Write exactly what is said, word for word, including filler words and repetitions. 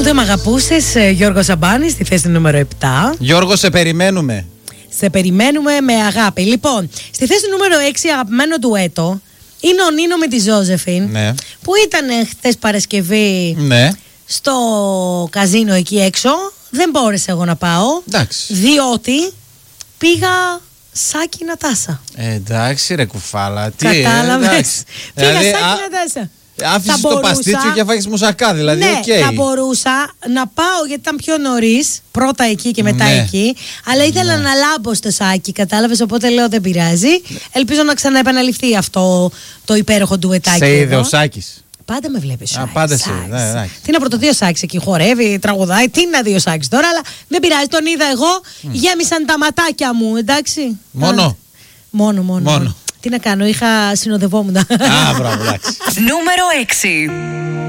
Ούτε μ' αγαπούσες, Γιώργο Σαμπάνη, στη θέση νούμερο επτά. Γιώργο, σε περιμένουμε. Σε περιμένουμε με αγάπη. Λοιπόν, στη θέση νούμερο έξι, αγαπημένο ντουέτο, είναι ο Νίνο με τη Ζώζεφιν. Ναι. Που ήταν χθες Παρασκευή, ναι, στο καζίνο εκεί έξω. Δεν μπόρεσα εγώ να πάω. Εντάξει. Διότι πήγα Σάκη Νατάσα. Ε, εντάξει, ρε κουφάλα. Τι, κατάλαβες. Πήγα δηλαδή, Σάκη α... Νατάσα. Άφησες το παστίτσιο και φάγεις μουσακά, δηλαδή. Ναι, okay. θα μπορούσα να πάω γιατί ήταν πιο νωρίς, πρώτα εκεί και μετά ναι. εκεί. Αλλά ήθελα ναι. να λάμπω στο Σάκη, κατάλαβες. Οπότε λέω δεν πειράζει. Ναι. Ελπίζω να ξαναεπαναληφθεί αυτό το υπέροχο ντουετάκι. Σε είδε ο Σάκης. Πάντα με βλέπεις. Α, πάντα σε είδε. Ναι, ναι. Τι να πρωτοδεί ο Σάκης εκεί, χορεύει, τραγουδάει. Τι να δει ο Σάκης τώρα, αλλά δεν πειράζει. Τον είδα εγώ, mm. γέμισαν τα ματάκια μου, εντάξει. Μόνο. Α, μόνο, μόνο. μόνο. Τι να κάνω, είχα συνοδευόμουν. Α, μπράβο, εντάξει. Νούμερο έξι.